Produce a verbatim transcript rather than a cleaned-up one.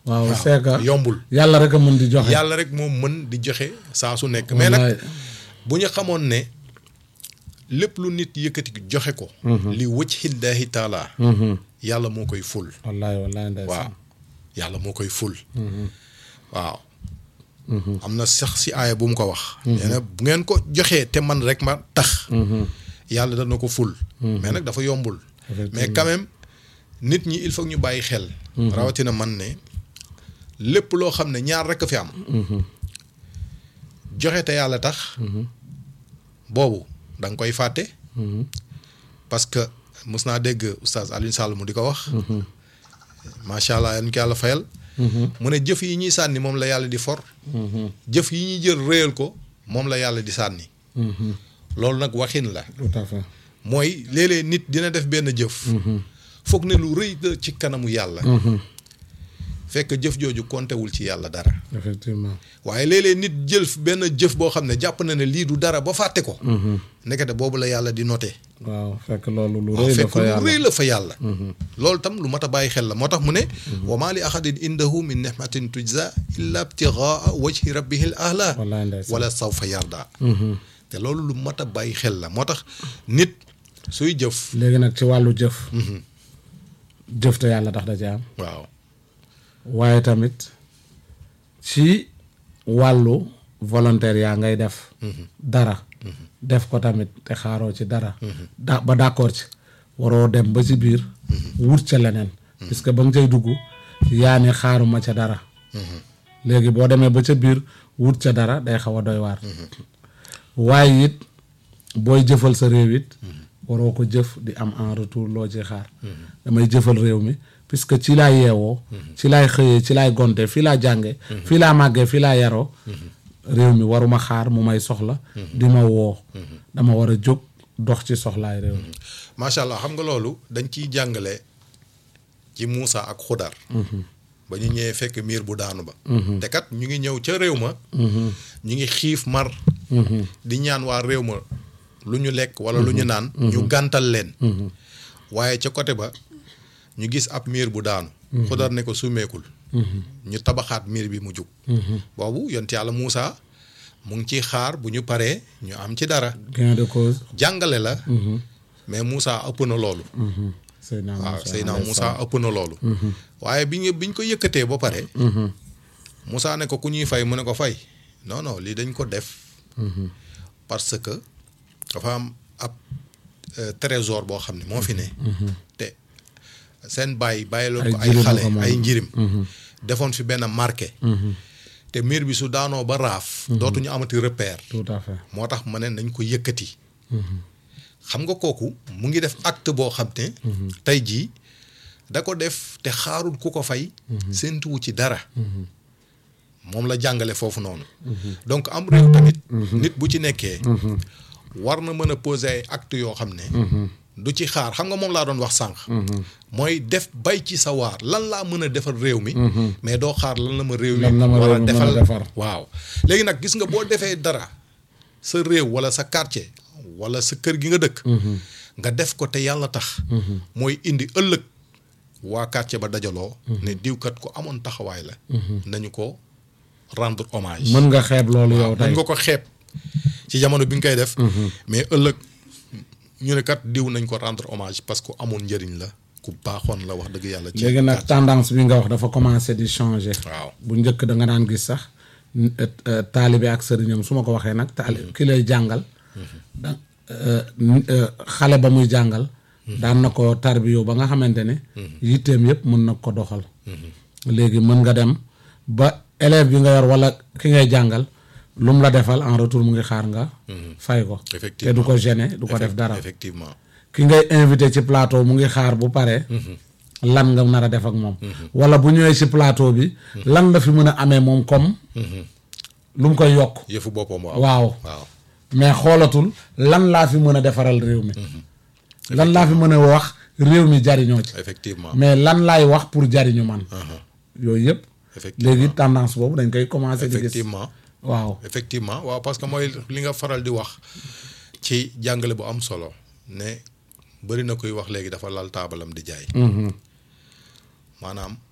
waaw c'est que yombul. yàlla rek a mën di joxe. yàlla rek moo mën di joxe saa su nekk. mais nag bu ñu xamoon ne lépp lu nit yëkkati joxe ko. li wajhillaahi taala. yàlla moo koy ful. wallaay wallaay ndeysaan. waaw yàlla moo koy ful. waaw. am na sax si aaya bu mu ko wax. nee na bu ngeen ko joxee te man rek ma tax. yàlla dana ko ful. mais nag dafa yombul. mais quand même nit ñi il faut ñu bàyyi xel. rawatina man ne lépp loo xam ne ñaar rek a fi am. joxe te yàlla tax. boobu da nga koy fàtte. parce que mos naa dégg oustaz Alioune Sall mu di ko wax. macha allah yan ko yàlla fayal. mu ne jëf yi ñuy sànni moom la yàlla di for. jëf yi ñuy jël réyal ko moom la yàlla di sànni. loolu nag waxin la. tout à fait. mooy léeg-léeg nit dina def benn jëf. foog ne lu rëy la ci kanamu yàlla. fekk jëf jooju kontewul ci yàlla dara. effectivement. waaye léeg-léeg nit jël benn jëf boo xam ne jàpp na ne lii du dara ba fàtte ko. nekkate boobu la yàlla di noté. waaw fekk loolu lu waaw rëy la fekk fa lu yàlla. rëy la fa yàlla. loolu tam lu mat a bàyyi xel la moo tax mu ne. wa maa li ahadin indahu min nihmatin tujza illa ibtigaa wajhi rabbihil a'la. wallaay ndeysaan. wala sawfa yarda. te loolu lu mat a bàyyi xel la moo tax nit suy jëf. léegi nag ci wàllu jëf. jëf te yàlla tax da ci am. waaw waaye tamit ci wàllu volontaire yaa ngay def. dara. def ko tamit te xaaroo ci dara. da ba d'accord ci waroo dem ba ci biir. wut ca leneen. puisque ba nga cay dugg yaa ne xaaruma ca dara. léegi boo demee ba ca biir wut ca dara day xaw a doy waar. waaye it booy jëfal sa réew it. waroo ko jëf di am en retour loo ci xaar. damay jëfal réew mi puisque ci laay yeewoo. ci laay xëyee ci laay gonte fii laa jànge fii laa màggee fii laa yaroo. réew mi waruma xaar mu may soxla. di ma woo. dama war a jóg dox ci soxlaay réew mi. macha allah xam nga loolu dañ ciy jàngale ci Muusa ak Xudar. ba ñu ñëwee fekk miir bu daanu ba. te kat ñu ngi ñëw ca réew ma. ñu ngi xiif mar. di ñaan waa réew ma lu ñu lekk wala lu ñu naan. ñu gàntal leen. waaye ca côté ba ñu gis ab miir bu daanu. Xudar ne ko sumeekul. ñu tabaxaat miir bi mu jug. boobu yonent yàlla Muusa mu ngi ciy xaar bu ñu paree ñu am ci dara. gain de cause. jàngale la. mais Muusa ëpp na loolu. Seydina waaw Moussa Seydina Muusa ëpp na loolu. waaye bi ñu bi ñu ko yëkkatee ba pare. Muusa ne ko ku ñuy fay mu ne ko fay non non lii dañ ko def. parce que dafa am ab trésor boo xam ne moo fi ne. te seen bàyyi bàyyiloon ko ay xale ay njirim. defoon fi benn marqué. te miir bi su daanoo ba raaf. dootuñu amati repère. tout à fait. moo tax ma ne nañ ko yëkkati. xam nga kooku mu ngi def acte boo xam ne. tey jii da ko def te xaarul ku ko fay. séentuwu ci dara. moom la jàngale foofu noonu. donc am réew tamit. nit bu ci nekkee. war na mën a poser ay acte yoo xam ne. du ci xaar xam nga moom laa doon wax sànq. mooy def bay ci sa waar lan laa mën a defar réew mi. mais doo xaar lan la ma réew mi. lan la ma war a réew mi mën a defar. waaw léegi nag gis nga boo defee dara sa réew wala sa quartier wala sa kër gi nga dëkk. nga def ko te yàlla tax. mooy indi ëllëg waa quartier ba dajaloo. ne diwkat ko amoon taxawaay la. nañu ko rendre hommage. mën nga xeeb loolu yow tey mën nga ko xeeb ci jamono bi nga koy def. mais ëllëg ñu ne kat diw nañ ko rendre hommage parce que amoon njëriñ la ku baaxoon la wax dëgg yàlla. ci léegi nag tendance bi nga wax dafa commencé di changer. waaw bu njëkk da nga daan gis sax taalibe ak sëriñam su ma ko waxee nag taalibe ki lay jàngal. da xale ba muy jàngal. daan na ko tarbiyo ba nga xamante ne. yitteem yëpp mën na ko doxal. léegi mën nga dem ba élève bi nga yor wala ki ngay jàngal lu mu la defal en retour mu ngi xaar nga. fay ko. te du ko gêner du ko def dara. effectivement ki ngay invité ci plateau mu ngi xaar bu pare. lan nga nar a def ak moom. wala bu ñëwee ci plateau bi. lan la fi mën a amee moom comme. lu mu koy yokk. yëfu boppam waaw waaw. mais xoolatul lan laa fi mën a defaral réew mi. lan laa fi mën a wax réew mi jariñoo ci. effectivement mais lan laay wax pour jariñu man. yooyu yëpp. effectivement léegi tendance boobu dañ koy commencer di gis. effectivement waaw effectivement waaw parce que mooy li nga faral di wax ci jàngale bu am solo ne bëri na koy wax léegi dafa lal taabalam di jaay. maanaam